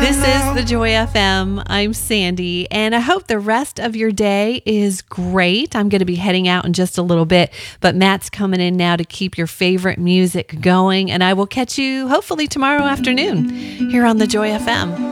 This is the Joy FM. I'm Sandy, and I hope the rest of your day is great. I'm going to be heading out in just a little bit, but Matt's coming in now to keep your favorite music going, and I will catch you hopefully tomorrow afternoon here on the Joy FM.